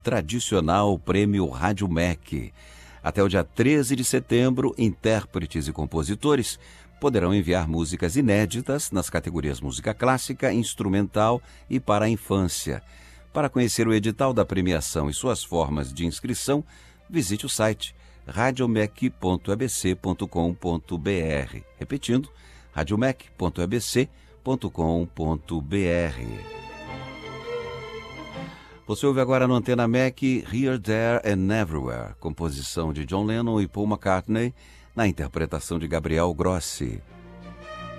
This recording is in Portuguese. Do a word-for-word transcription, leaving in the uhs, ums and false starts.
tradicional Prêmio Rádio M E C. Até o dia treze de setembro, intérpretes e compositores poderão enviar músicas inéditas nas categorias música clássica, instrumental e para a infância. Para conhecer o edital da premiação e suas formas de inscrição, visite o site radiomec ponto e b c ponto com ponto b r. Repetindo, radiomec ponto e b c ponto com ponto b r. Você ouve agora no Antena M E C Here, There and Everywhere, composição de John Lennon e Paul McCartney, na interpretação de Gabriel Grossi.